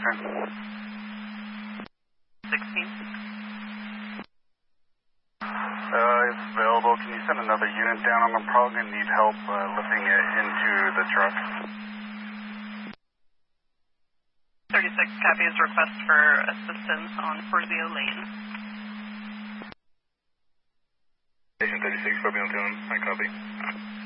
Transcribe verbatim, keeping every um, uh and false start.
Eastern. sixteen. Uh, if available, can you send another unit down on the prog and need help uh, lifting it into the truck? thirty-six copies request for assistance on Forzio Lane. Station thirty-six, Scorpion two, I copy.